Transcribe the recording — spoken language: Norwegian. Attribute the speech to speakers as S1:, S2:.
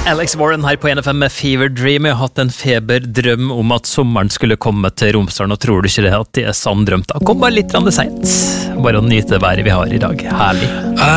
S1: Alex Warren her på NFM med Fever Dream. Jeg har hatt en feberdrøm om at sommeren skulle komme til Romsdalen, og tror du ikke det at det sann drømt da? Kom bare litt sent. Bare å nyte været vi har i dag. Herlig.